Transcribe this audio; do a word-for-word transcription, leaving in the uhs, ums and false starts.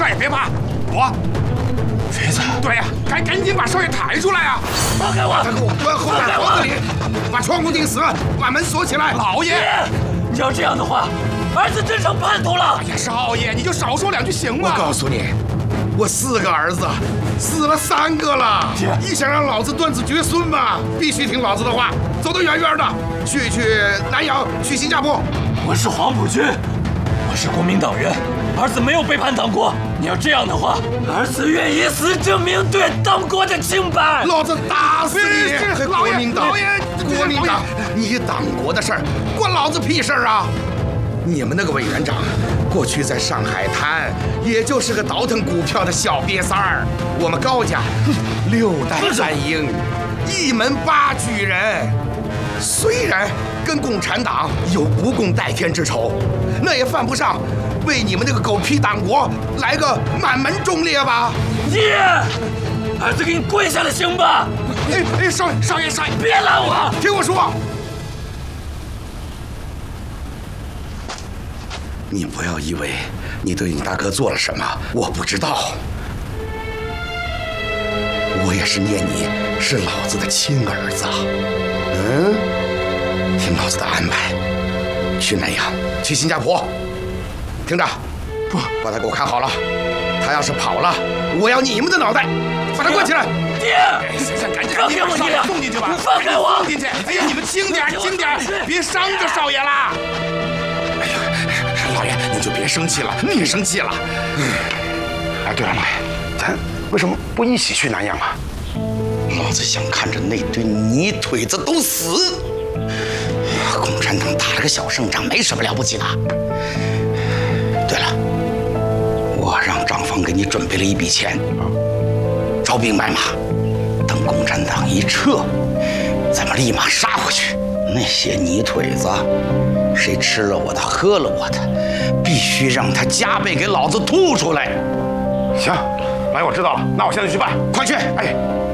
少爷别怕，我。 瘸子。 对呀，赶赶紧把少爷抬出来啊！ 放开我！ 他给我关后院房子里，把窗户钉死，把门锁起来。 老爷， 你要这样的话，儿子真成叛徒了。 哎呀，少爷，你就少说两句行吗？ 我告诉你，我四个儿子死了三个了。你想让老子断子绝孙吗？必须听老子的话，走得远远的，去去南洋，去新加坡。 我是黄埔军，我是国民党人，儿子没有背叛党国。你要这样的话，儿子愿意死证明对党国的清白。 老子打死你！ 老爷， 国民党， 老爷， 国民党，你党国的事儿关老子屁事儿啊！你们那个委员长，过去在上海滩，也就是个倒腾股票的小瘪三儿。我们高家六代三英，一门八举人，虽然跟共产党有不共戴天之仇，那也犯不上为你们那个狗屁党国来个满门忠烈吧？ 爹，儿子给你跪下了，行吧？ 哎哎，少爷，少爷，少爷， 别拦我！ 听我说。你不要以为你对你大哥做了什么，我不知道。我也是念你是老子的亲儿子。嗯，听老子的安排，去南洋，去新加坡。听着，不，把他给我看好了。他要是跑了，我要你们的脑袋，把他关起来。 爹， 行行，赶紧放开我！ 少爷送进去吧， 放开我！ 送进去！哎呀，你们轻点，轻点，别伤着少爷啦！ 哎呀，老爷，你就别生气了，你生气了。哎，对了，老爷，咱为什么不一起去南洋啊？老子想看着那堆泥腿子都死。共产党打了个小胜仗，没什么了不起的。对了，我让账房给你准备了一笔钱，招兵买马，等共产党一撤，咱们立马杀回去。那些泥腿子，谁吃了我的，喝了我的，必须让他加倍给老子吐出来。 行，老爷，我知道了，那我现在去办。 快去！哎。